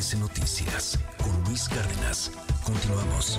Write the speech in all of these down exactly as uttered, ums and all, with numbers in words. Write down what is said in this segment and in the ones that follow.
M B S Noticias con Luis Cárdenas. Continuamos.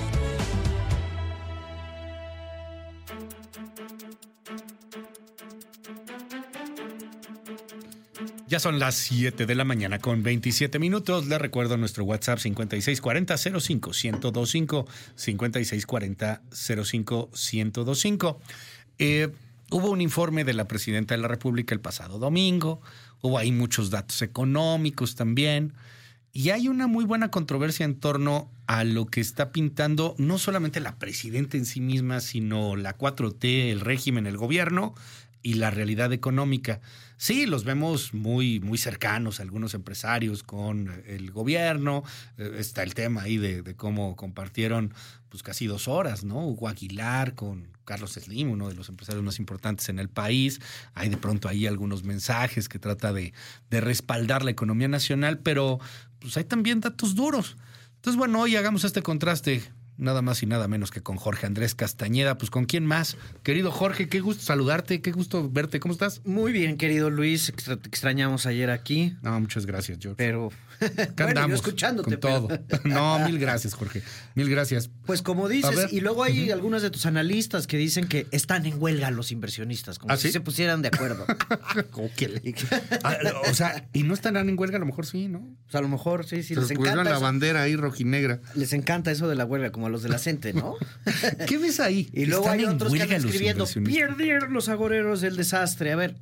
Ya son las siete de la mañana con veintisiete minutos. Les recuerdo nuestro WhatsApp cincuenta y seis cuarenta cero cinco ciento veinticinco, cincuenta y seis cuarenta cero cinco ciento veinticinco. Eh, hubo un informe de la Presidenta de la República el pasado domingo. Hubo ahí muchos datos económicos también. Y hay una muy buena controversia en torno a lo que está pintando no solamente la Presidenta en sí misma, sino la cuatro T, el régimen, el gobierno y la realidad económica. Sí, los vemos muy, muy cercanos, algunos empresarios con el gobierno. Eh, está el tema ahí de, de cómo compartieron pues casi dos horas, ¿no? Hugo Aguilar con Carlos Slim, uno de los empresarios más importantes en el país. Hay de pronto ahí algunos mensajes que trata de, de respaldar la economía nacional, pero pues hay también datos duros. Entonces, bueno, hoy hagamos este contraste nada más y nada menos que con Jorge Andrés Castañeda. Pues, ¿con quién más? Querido Jorge, qué gusto saludarte, qué gusto verte. ¿Cómo estás? Muy bien, querido Luis. Extra- te extrañamos ayer aquí. No, muchas gracias, George. Pero, Acá bueno, andamos yo escuchándote. con todo. pero- No, mil gracias, Jorge. Mil gracias. Pues como A dices, ver. y luego hay uh-huh. algunos de tus analistas que dicen que están en huelga los inversionistas, como ¿Ah, si sí? se pusieran de acuerdo. Okay. Ah, o sea, y no estarán en huelga, a lo mejor sí, ¿no? Pues a lo mejor, sí, sí, Se les pusieron encanta la eso. bandera ahí rojinegra. Les encanta eso de la huelga, como a los de la CENTE, ¿no? ¿Qué ves ahí? Y luego Están hay en otros que huelga andan los escribiendo, inversionistas. perdieron los agoreros del desastre. A ver.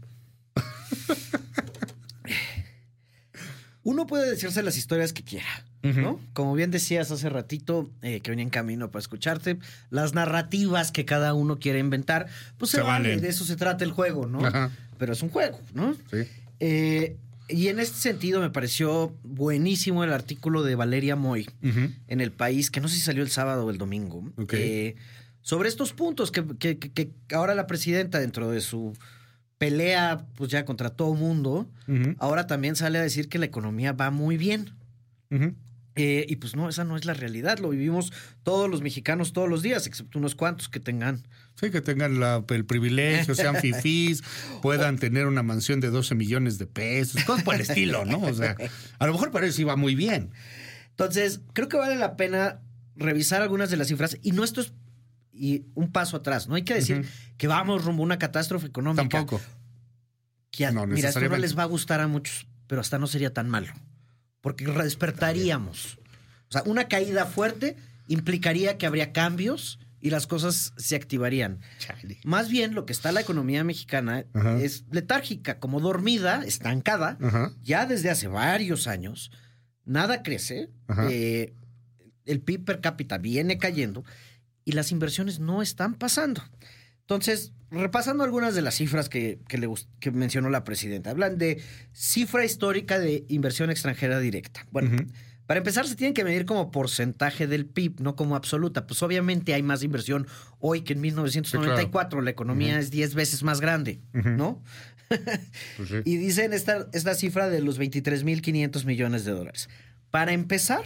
Uno puede decirse las historias que quiera, ¿no? Uh-huh. Como bien decías hace ratito, eh, que venía en camino para escucharte, las narrativas que cada uno quiere inventar, pues se, se vale, de eso se trata el juego, ¿no? Ajá. Pero es un juego, ¿no? Sí. Eh, y en este sentido me pareció buenísimo el artículo de Valeria Moy uh-huh. en El País, que no sé si salió el sábado o el domingo, okay. eh, sobre estos puntos que, que, que, que ahora la presidenta, dentro de su pelea pues ya contra todo mundo, uh-huh. ahora también sale a decir que la economía va muy bien. Uh-huh. Eh, y pues no, esa no es la realidad. Lo vivimos todos los mexicanos todos los días, excepto unos cuantos que tengan. Sí, que tengan la, el privilegio, sean fifís, puedan tener una mansión de doce millones de pesos, cosas por el estilo, ¿no? O sea, a lo mejor para eso iba muy bien. Entonces, creo que vale la pena revisar algunas de las cifras. Y no esto es y un paso atrás. No hay que decir uh-huh. que vamos rumbo a una catástrofe económica. Tampoco. Que a, no, mira, esto no les va a gustar a muchos, pero hasta no sería tan malo. Porque despertaríamos. O sea, una caída fuerte implicaría que habría cambios y las cosas se activarían. Chale. Más bien, lo que está la economía mexicana uh-huh. es letárgica, como dormida, estancada, uh-huh. ya desde hace varios años. Nada crece, uh-huh. eh, el P I B per cápita viene cayendo y las inversiones no están pasando. Entonces, repasando algunas de las cifras que, que, le, que mencionó la presidenta. Hablan de cifra histórica de inversión extranjera directa. Bueno, uh-huh. para empezar se tienen que medir como porcentaje del P I B, no como absoluta. Pues obviamente hay más inversión hoy que en mil novecientos noventa y cuatro. Sí, claro. La economía uh-huh. es diez veces más grande, uh-huh. ¿no? Pues sí. Y dicen esta, esta cifra de los veintitrés mil quinientos millones de dólares. Para empezar,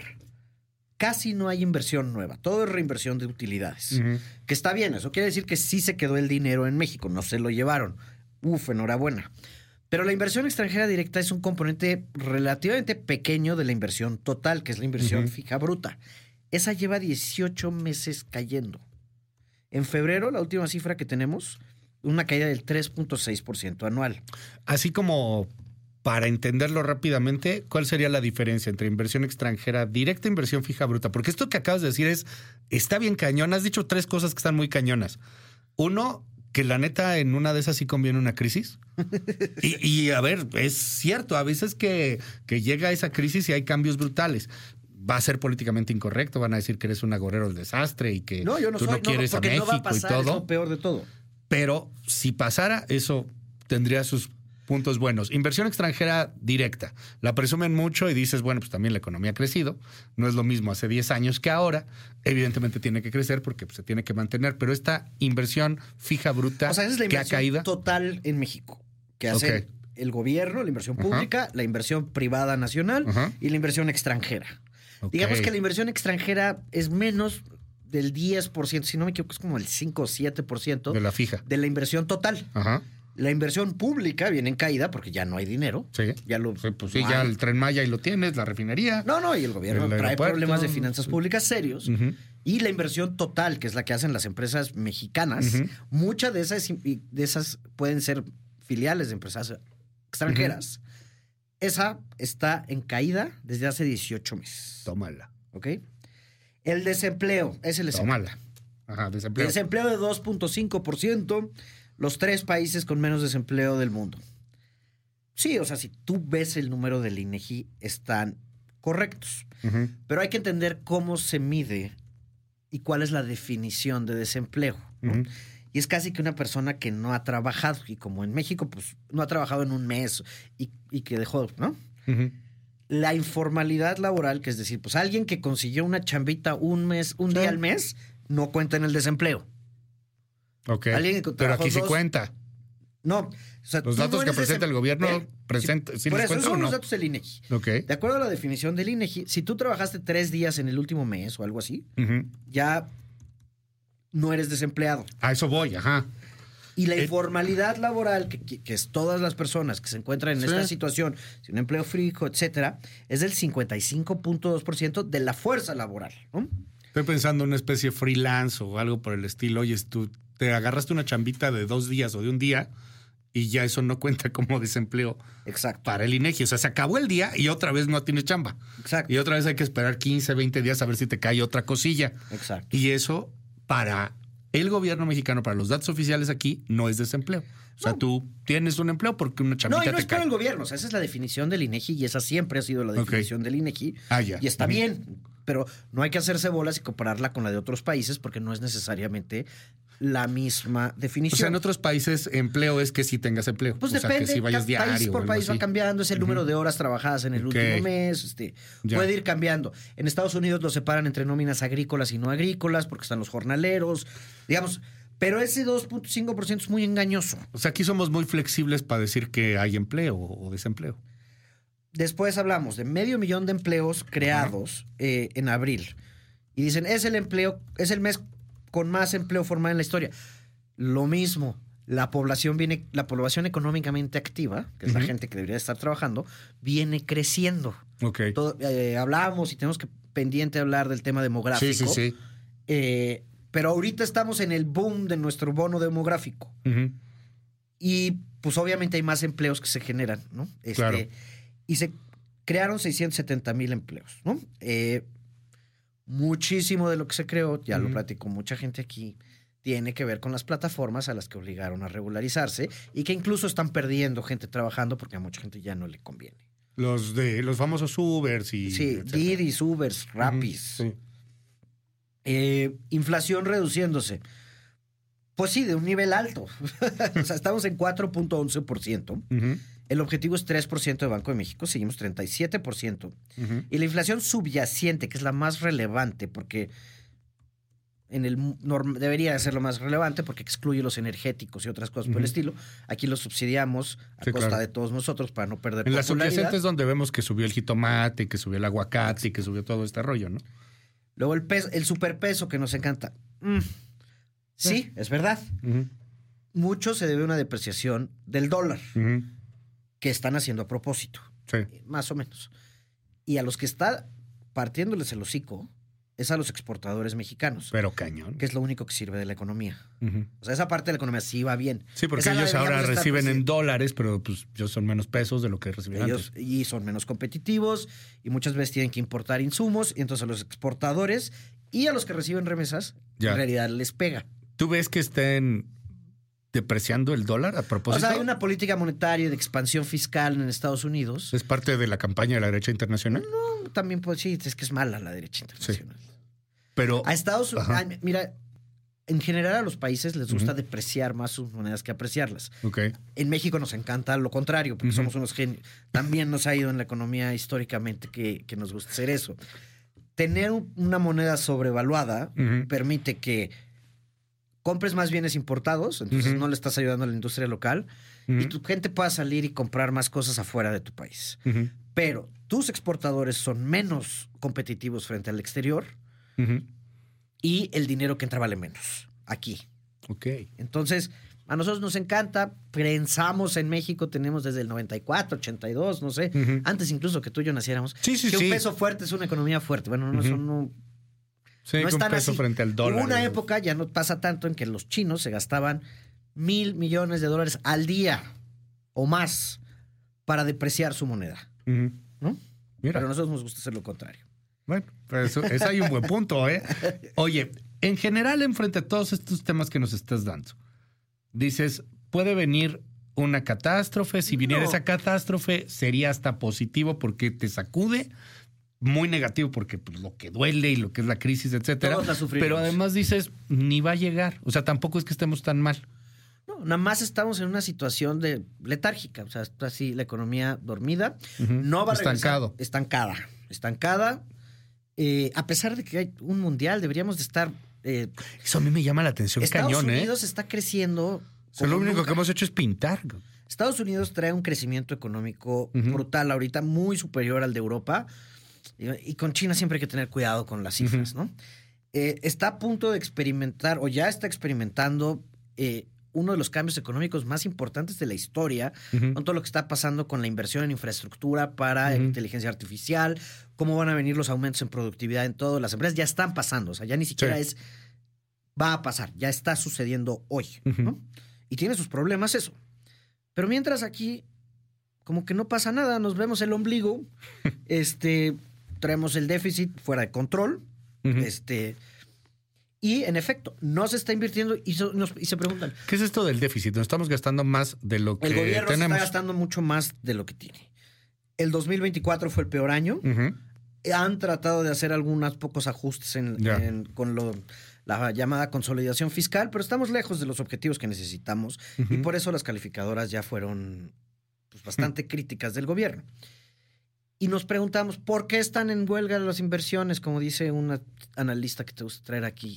casi no hay inversión nueva. Todo es reinversión de utilidades. Uh-huh. Que está bien. Eso quiere decir que sí se quedó el dinero en México. No se lo llevaron. Uf, enhorabuena. Pero la inversión extranjera directa es un componente relativamente pequeño de la inversión total, que es la inversión uh-huh. fija bruta. Esa lleva dieciocho meses cayendo. En febrero, la última cifra que tenemos, una caída del tres punto seis por ciento anual. Así como... Para entenderlo rápidamente, ¿cuál sería la diferencia entre inversión extranjera directa e inversión fija bruta? Porque esto que acabas de decir es, está bien cañón. Has dicho tres cosas que están muy cañonas. Uno, que la neta en una de esas sí conviene una crisis. Y, y a ver, es cierto, a veces que, que llega esa crisis y hay cambios brutales. Va a ser políticamente incorrecto, van a decir que eres un agorero del desastre y que no, yo no tú soy, no quieres no, a México no va a pasar, y todo. Es lo peor de todo. Pero si pasara, eso tendría sus puntos buenos. Inversión extranjera directa. La presumen mucho y dices, bueno, pues también la economía ha crecido. No es lo mismo hace diez años que ahora. Evidentemente tiene que crecer porque pues, se tiene que mantener. Pero esta inversión fija bruta, o sea, esa es la que ha caído total en México. Que hace okay. el gobierno, la inversión pública, uh-huh. la inversión privada nacional uh-huh. y la inversión extranjera. Okay. Digamos que la inversión extranjera es menos del diez por ciento, si no me equivoco, es como el cinco o siete por ciento de la fija. De la inversión total. Ajá. Uh-huh. La inversión pública viene en caída porque ya no hay dinero. Sí. Ya lo, sí, pues sí, no ya hay. El Tren Maya ahí lo tienes, la refinería. No, no, y el gobierno el trae aeropuerto. problemas de finanzas públicas serios. Uh-huh. Y la inversión total, que es la que hacen las empresas mexicanas, uh-huh. muchas de esas, de esas pueden ser filiales de empresas extranjeras. Uh-huh. Esa está en caída desde hace dieciocho meses. Tómala. ¿Ok? El desempleo es el desempleo. Tómala. Ajá, desempleo. Desempleo de dos punto cinco por ciento, los tres países con menos desempleo del mundo. Sí, o sea, si tú ves el número del INEGI, están correctos. Uh-huh. Pero hay que entender cómo se mide y cuál es la definición de desempleo, ¿no? Uh-huh. Y es casi que una persona que no ha trabajado, y como en México, pues no ha trabajado en un mes y, y que dejó, ¿no? Uh-huh. La informalidad laboral, que es decir, pues alguien que consiguió una chambita un mes, un sí. día al mes, no cuenta en el desempleo. Ok. Alguien que Pero aquí dos, sí cuenta. No. O sea, los datos no que presenta desem... el gobierno eh, presenta, sí, ¿sí por les eso cuenta son o no? los datos del INEGI. Okay. De acuerdo a la definición del INEGI, si tú trabajaste tres días en el último mes o algo así, uh-huh. ya no eres desempleado. A eso voy, ajá. Y la eh, informalidad laboral, que, que, que es todas las personas que se encuentran en sí. esta situación, sin empleo fijo, etcétera, es del cincuenta y cinco punto dos por ciento de la fuerza laboral, ¿no? Estoy pensando en una especie de freelance o algo por el estilo. Oye, tú te agarraste una chambita de dos días o de un día y ya eso no cuenta como desempleo. Exacto. Para el INEGI. O sea, se acabó el día y otra vez no tienes chamba. Exacto. Y otra vez hay que esperar quince, veinte días a ver si te cae otra cosilla. Exacto. Y eso para el gobierno mexicano, para los datos oficiales aquí, no es desempleo. O sea, no. tú tienes un empleo porque una chambita te cae. No, y no es para el gobierno. O sea, esa es la definición del INEGI y esa siempre ha sido la definición okay. del INEGI. Ah, ya. Y está uh-huh. bien, pero no hay que hacerse bolas y compararla con la de otros países porque no es necesariamente la misma definición. O sea, en otros países empleo es que sí tengas empleo. Pues o depende, sea, que si vayas diario país por país va cambiando, es el uh-huh. número de horas trabajadas en el okay. último mes, este, puede ir cambiando. En Estados Unidos lo separan entre nóminas agrícolas y no agrícolas porque están los jornaleros, digamos. Pero ese dos punto cinco por ciento es muy engañoso. O sea, aquí somos muy flexibles para decir que hay empleo o desempleo. Después hablamos de medio millón de empleos creados eh, en abril. Y dicen, es el empleo, es el mes con más empleo formal en la historia. Lo mismo, la población viene, la población económicamente activa, que es uh-huh. la gente que debería estar trabajando, viene creciendo. Okay. Todo, eh, hablamos y tenemos que pendiente hablar del tema demográfico. Sí, sí, sí. Eh, Pero ahorita estamos en el boom de nuestro bono demográfico. Uh-huh. Y pues obviamente hay más empleos que se generan, ¿no? Este, claro. Y se crearon seiscientos setenta mil empleos, ¿no? Eh, muchísimo de lo que se creó, ya uh-huh. lo platicó mucha gente aquí, tiene que ver con las plataformas a las que obligaron a regularizarse y que incluso están perdiendo gente trabajando porque a mucha gente ya no le conviene. Los de los famosos Ubers y... Sí, Didis, Ubers, Rapis. Uh-huh. Sí. Eh, inflación reduciéndose. Pues sí, de un nivel alto. O sea, estamos en cuatro punto once por ciento. Uh-huh. El objetivo es tres por ciento de Banco de México. Seguimos treinta y siete por ciento. Uh-huh. Y la inflación subyacente, que es la más relevante, porque en el norm- debería ser lo más relevante, porque excluye los energéticos y otras cosas uh-huh. por el estilo. Aquí los subsidiamos a sí, costa claro. de todos nosotros para no perder en popularidad. En la subyacente es donde vemos que subió el jitomate, que subió el aguacate y que subió todo este rollo, ¿no? Luego el peso, el superpeso que nos encanta. Mm. Sí, sí, es verdad. Uh-huh. Mucho se debe a una depreciación del dólar uh-huh. que están haciendo a propósito. Sí. Más o menos. Y a los que está partiéndoles el hocico es a los exportadores mexicanos. Pero cañón. Que es lo único que sirve de la economía. Uh-huh. O sea, esa parte de la economía sí va bien. Sí, porque esa ellos ahora reciben en dólares, pero pues ellos son menos pesos de lo que reciben ellos, antes. Y son menos competitivos y muchas veces tienen que importar insumos y entonces a los exportadores y a los que reciben remesas ya. En realidad les pega. ¿Tú ves que estén depreciando el dólar a propósito? O sea, hay una política monetaria de expansión fiscal en Estados Unidos. ¿Es parte de la campaña de la derecha internacional? No, también pues sí, es que es mala la derecha internacional. Sí. Pero a Estados Unidos, mira, en general a los países les gusta uh-huh. depreciar más sus monedas que apreciarlas. Okay. En México nos encanta lo contrario, porque uh-huh. somos unos genios. También nos ha ido en la economía históricamente que, que nos gusta hacer eso. Tener una moneda sobrevaluada uh-huh. permite que compres más bienes importados, entonces uh-huh. no le estás ayudando a la industria local, uh-huh. y tu gente pueda salir y comprar más cosas afuera de tu país. Uh-huh. Pero tus exportadores son menos competitivos frente al exterior uh-huh. y el dinero que entra vale menos aquí. Ok. Entonces, A nosotros nos encanta, pensamos en México, tenemos desde el noventa y cuatro, ochenta y dos, no sé, uh-huh. antes incluso que tú y yo naciéramos, sí, sí, que sí. un peso fuerte es una economía fuerte. Bueno, no, uh-huh. eso no, sí, no es un tan peso así. Frente al dólar. Hubo una época, ya no pasa tanto, en que los chinos se gastaban mil millones de dólares al día o más para depreciar su moneda. Uh-huh. ¿No? Mira. Pero a nosotros nos gusta hacer lo contrario. Bueno, pues eso, eso hay un buen punto, ¿eh? Oye, en general, enfrente a todos estos temas que nos estás dando, dices, puede venir una catástrofe. Si viniera no. esa catástrofe, sería hasta positivo porque te sacude. Muy negativo porque pues, lo que duele y lo que es la crisis, etcétera. Pero además dices, ni va a llegar. O sea, tampoco es que estemos tan mal. No, nada más estamos en una situación de letárgica. O sea, está así la economía dormida. Uh-huh. No va a regresar. Estancado. Estancada. Estancada. Eh, a pesar de que hay un mundial, deberíamos de estar... Eh, Eso a mí me llama la atención Estados cañón, ¿eh? Estados Unidos está creciendo... O sea, lo único nunca. que hemos hecho es pintar. Estados Unidos trae un crecimiento económico uh-huh. brutal ahorita, muy superior al de Europa. Y, y con China siempre hay que tener cuidado con las cifras, uh-huh. ¿no? Eh, está a punto de experimentar, o ya está experimentando... Eh, uno de los cambios económicos más importantes de la historia, uh-huh. con todo lo que está pasando con la inversión en infraestructura para uh-huh. inteligencia artificial, cómo van a venir los aumentos en productividad en todas las empresas, ya están pasando, o sea, ya ni siquiera sí. es, va a pasar, ya está sucediendo hoy, uh-huh. ¿no? Y tiene sus problemas eso. Pero mientras aquí, como que no pasa nada, nos vemos el ombligo, este, traemos el déficit fuera de control, uh-huh. este... Y, en efecto, no se está invirtiendo y, so, nos, y se preguntan... ¿Qué es esto del déficit? Nos estamos gastando más de lo que tenemos. El gobierno tenemos. se está gastando mucho más de lo que tiene. El dos mil veinticuatro fue el peor año. Uh-huh. Han tratado de hacer algunos pocos ajustes en, yeah. en, con lo, la llamada consolidación fiscal, pero estamos lejos de los objetivos que necesitamos. Uh-huh. Y por eso las calificadoras ya fueron pues, bastante uh-huh. críticas del gobierno. Y nos preguntamos, ¿por qué están en huelga las inversiones? Como dice una analista que te gusta traer aquí.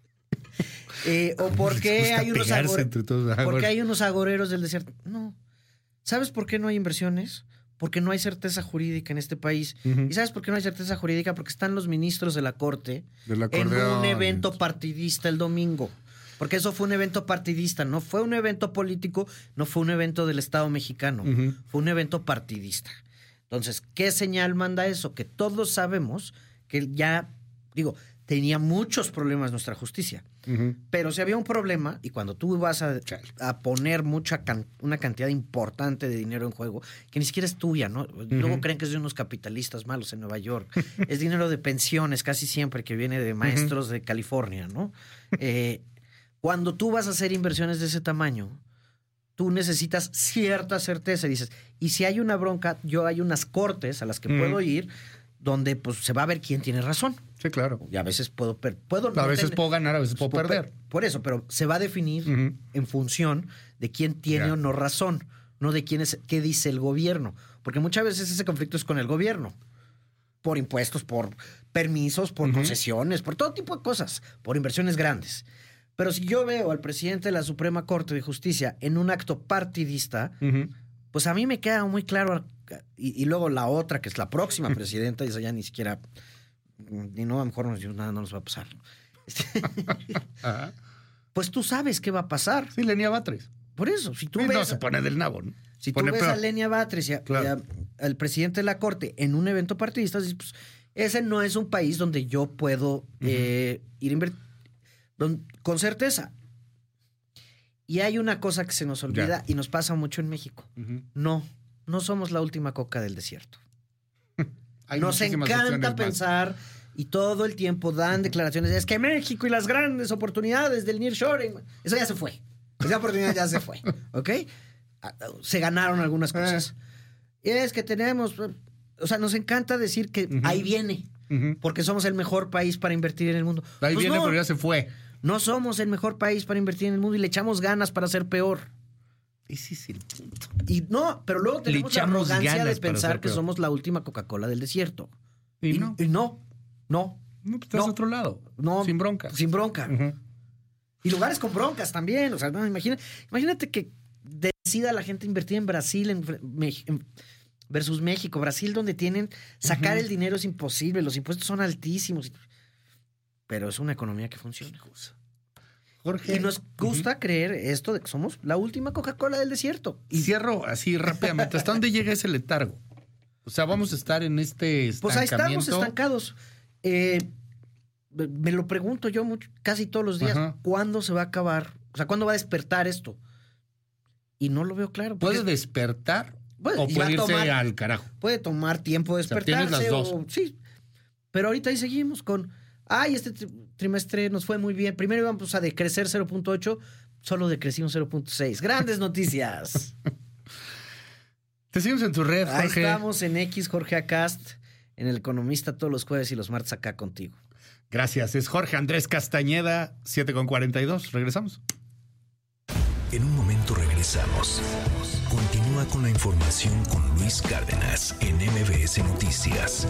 eh, o por qué hay, unos agore... porque hay unos agoreros del desierto. No. ¿Sabes por qué no hay inversiones? Porque no hay certeza jurídica en este país. Uh-huh. ¿Y sabes por qué no hay certeza jurídica? Porque están los ministros de la Corte de la en un evento partidista el domingo. Porque eso fue un evento partidista, no fue un evento político, no fue un evento del Estado mexicano, uh-huh. fue un evento partidista. Entonces, ¿qué señal manda eso? Que todos sabemos que ya, digo, tenía muchos problemas nuestra justicia. Uh-huh. Pero si había un problema, y cuando tú vas a, a poner mucha can, una cantidad importante de dinero en juego, que ni siquiera es tuya, ¿no? Uh-huh. Luego creen que es de unos capitalistas malos en Nueva York. Es dinero de pensiones casi siempre que viene de maestros uh-huh. de California, ¿no? Eh, cuando tú vas a hacer inversiones de ese tamaño, tú necesitas cierta certeza. Y dices, y si hay una bronca, yo hay unas cortes a las que mm. puedo ir donde pues se va a ver quién tiene razón. Sí, claro. Y a veces puedo... Per- puedo a no veces tener, puedo ganar, a veces puedo por, perder. Por eso, pero se va a definir uh-huh. en función de quién tiene yeah. o no razón, no de quién es, qué dice el gobierno. Porque muchas veces ese conflicto es con el gobierno. Por impuestos, por permisos, por uh-huh. concesiones, por todo tipo de cosas, por inversiones grandes. Pero si yo veo al presidente de la Suprema Corte de Justicia en un acto partidista, uh-huh. pues a mí me queda muy claro. Y, y luego la otra, que es la próxima presidenta, y esa ya ni siquiera, ni no, a lo mejor no, nada no nos va a pasar. uh-huh. Pues tú sabes qué va a pasar. Sí, Lenia Batres. Por eso, si tú sí, ves... No, se pone del nabo, ¿no? Si pone tú ves peor. a Lenia Batres y, a, claro. y a, al presidente de la Corte en un evento partidista, dices, pues ese no es un país donde yo puedo uh-huh. eh, ir a invertir. Con certeza. Y hay una cosa que se nos olvida ya. y nos pasa mucho en México. Uh-huh. No, no somos la última coca del desierto. Nos encanta pensar y todo el tiempo dan uh-huh. declaraciones. Es que México y las grandes oportunidades del nearshoring. Eso ya se fue. Esa oportunidad ya se fue. ¿Ok? Se ganaron algunas cosas. Uh-huh. Y es que tenemos... O sea, nos encanta decir que uh-huh. ahí viene. Uh-huh. Porque somos el mejor país para invertir en el mundo. Ahí pues viene, no, pero ya se fue. No somos el mejor país para invertir en el mundo y le echamos ganas para ser peor. Ese es el punto. Y no, pero luego tenemos la arrogancia de pensar que somos la última Coca-Cola del desierto. Y, y no. Y no, no. No, pues estás no, a otro lado. No, sin bronca. Sin bronca. Uh-huh. Y lugares con broncas también. O sea, no, imagina, imagínate que decida la gente invertir en Brasil, en, en versus México. Brasil, donde tienen... Sacar uh-huh. el dinero es imposible. Los impuestos son altísimos. Pero es una economía que funciona. Jorge. Y nos gusta uh-huh. creer esto de que somos la última Coca-Cola del desierto. Y cierro así rápidamente. ¿Hasta dónde llega ese letargo? O sea, vamos a estar en este estancamiento. Pues ahí estamos estancados. Eh, me lo pregunto yo mucho, casi todos los días. Uh-huh. ¿Cuándo se va a acabar? O sea, ¿cuándo va a despertar esto? Y no lo veo claro. ¿Puede despertar puede, o puede irse tomar, al carajo? Puede tomar tiempo despertarse. O sea, tienes las dos. O, sí, pero ahorita ahí seguimos con... Ay, este trimestre nos fue muy bien. Primero íbamos a decrecer cero punto ocho, solo decrecimos cero punto seis. Grandes noticias. Te seguimos en tu red, Jorge. Ahí estamos en X, Jorge Acast, en El Economista todos los jueves y los martes acá contigo. Gracias. Es Jorge Andrés Castañeda, siete con cuarenta y dos. Regresamos. En un momento regresamos. Continúa con la información con Luis Cárdenas en M B S Noticias.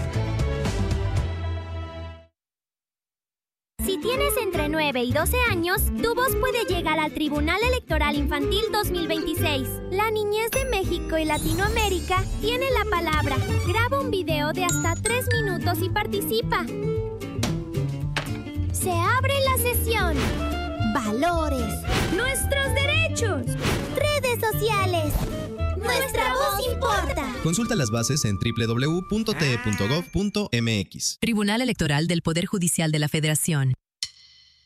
Si tienes entre nueve y doce años, tu voz puede llegar al Tribunal Electoral Infantil dos mil veintiséis. La niñez de México y Latinoamérica tiene la palabra. Graba un video de hasta tres minutos y participa. Se abre la sesión. Valores. Nuestros derechos. Redes sociales. Nuestra voz importa. Consulta las bases en doble u doble u doble u punto t e punto gov punto m x. Tribunal Electoral del Poder Judicial de la Federación.